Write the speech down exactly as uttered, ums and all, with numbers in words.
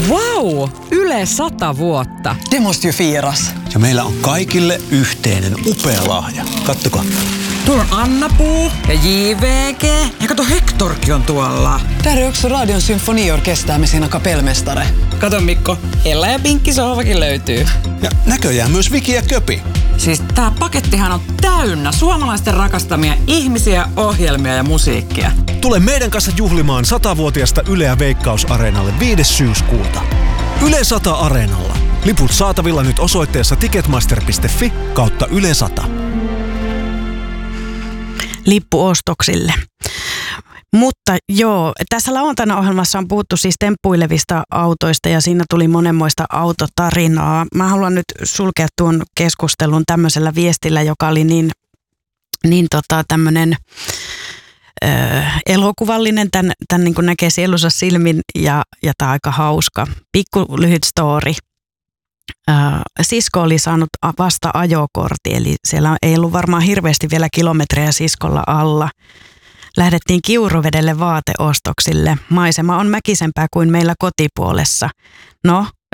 Vau! Yle sata vuotta. Det måste ju firas. Ja meillä on kaikille yhteinen upea lahja. Kattokaa. Tuolla on Anna-Puu ja J V G. Ja kato, Hektorkin on tuolla. Där är också Radion symfoniorkester med sina kapellmästare. Kato Mikko, Ella ja Pinkki sohvakin löytyy. Ja näköjään myös Viki ja Köpi. Siis tää pakettihan on täynnä suomalaisten rakastamia ihmisiä, ohjelmia ja musiikkia. Tule meidän kanssa juhlimaan satavuotiaasta Yleä Veikkaus-areenalle viides syyskuuta. Yle sata Areenalla. Liput saatavilla nyt osoitteessa ticketmaster piste fi kautta Yle sata. Lippuostoksille. Mutta joo, tässä lauantaina ohjelmassa on puhuttu siis temppuilevista autoista ja siinä tuli monenmoista autotarinaa. Mä haluan nyt sulkea tuon keskustelun tämmöisellä viestillä, joka oli niin, niin tota tämmöinen ö, elokuvallinen. Tän, tän niin kuin näkee sielunsa silmin ja, ja tää on aika hauska. Pikku lyhyt story. Ö, sisko oli saanut vasta ajokortti, eli siellä ei ollut varmaan hirveästi vielä kilometrejä siskolla alla. Lähdettiin Kiuruvedelle vaateostoksille. Maisema on mäkisempää kuin meillä kotipuolessa. No,